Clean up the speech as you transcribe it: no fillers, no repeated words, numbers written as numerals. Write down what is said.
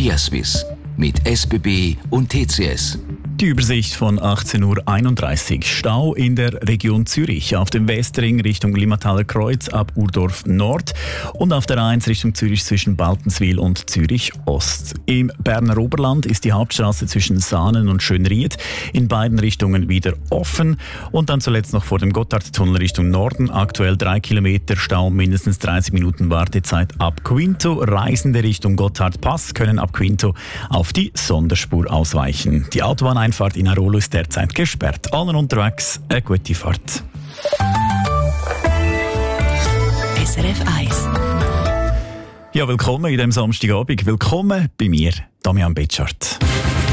Verkehrswiss mit SBB und TCS. Die Übersicht von 18.31 Uhr. Stau in der Region Zürich. Auf dem Westring Richtung Limmataler Kreuz ab Urdorf Nord und auf der A1 Richtung Zürich zwischen Baltenswil und Zürich Ost. Im Berner Oberland ist die Hauptstraße zwischen Saanen und Schönried in beiden Richtungen wieder offen. Und dann zuletzt noch vor dem Gotthardtunnel Richtung Norden. Aktuell 3 Kilometer Stau, mindestens 30 Minuten Wartezeit ab Quinto. Reisende Richtung Gotthardpass können ab Quinto auf die Sonderspur ausweichen. Die Autobahneinfahrt in Arolo ist derzeit gesperrt. Allen unterwegs eine gute Fahrt. SRF 1. Ja, willkommen in diesem Samstagabend. Willkommen bei mir, Damian Betschart.